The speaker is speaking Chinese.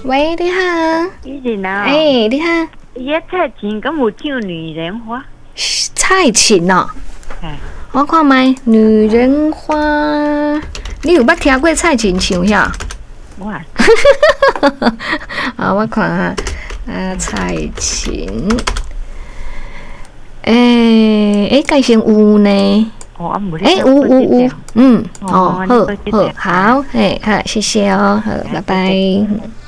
喂，你好。 以前啊， 你好。 伊个蔡琴敢有唱《女人花》？ 蔡琴哦。我看卖《女人花》，你有捌听过蔡琴唱遐？ 我啊，我看下蔡琴，介先有呢。有，好，谢谢哦，好，谢谢哦，好，拜拜。